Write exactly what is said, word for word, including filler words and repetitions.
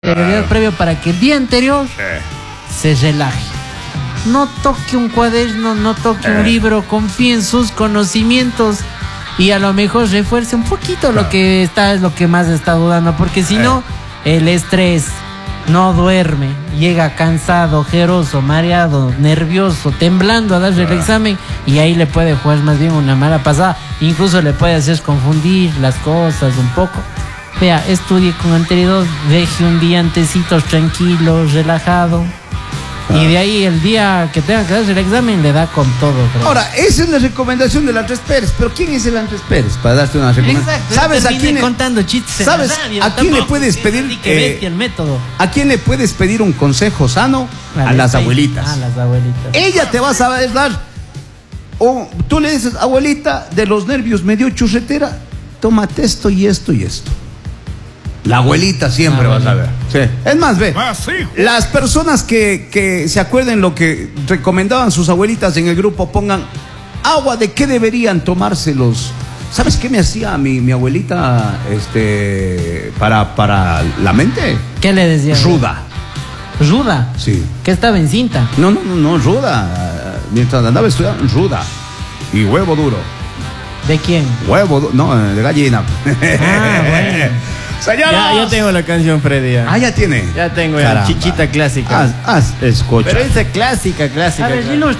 Claro. Previo para que el día anterior eh. se relaje. No toque un cuaderno, no toque eh. un libro, confíe en sus conocimientos y a lo mejor refuerce un poquito claro. lo que está, es lo que más está dudando, porque si eh. no, el estrés, no duerme, llega cansado, ojeroso, mareado, nervioso, temblando a darle claro. el examen y ahí le puede jugar más bien una mala pasada, incluso le puede hacer confundir las cosas un poco. Vea, estudie con anterioridad, deje un día antecitos tranquilo, relajado. Ah. Y de ahí el día que tenga que darse el examen le da con todo. Bro. Ahora, esa es la recomendación del Andrés Pérez. Pero ¿quién es el Andrés Pérez para darte una recomendación? Exacto. ¿Sabes a quién le, contando chistes ¿sabes radio, a quién le puedes pedir eh, el método? ¿A quién le puedes pedir un consejo sano? A, a las abuelitas. A las abuelitas. Ella te va a saber dar. O tú le dices, abuelita, de los nervios medio churretera, tómate esto y esto y esto. La abuelita siempre ah, vas a ver. Sí. Es más, ve, ah, sí. las personas que, que se acuerden lo que recomendaban sus abuelitas en el grupo, pongan agua de qué deberían tomarse los. ¿Sabes qué me hacía mi, mi abuelita este, para, para la mente? ¿Qué le decía? Ruda. ¿Ruda? Sí. ¿Que estaba en cinta? No, no, no, no, ruda. Mientras andaba estudiando, ruda. Y huevo duro. ¿De quién? Huevo duro, no, de gallina. Ah, bueno. Señora, ya, ya tengo la canción, Freddy. Ya. Ah, ya tiene. Ya tengo ya. Chichita clásica. Haz, haz escucha. Pero esa clásica, clásica. A ver,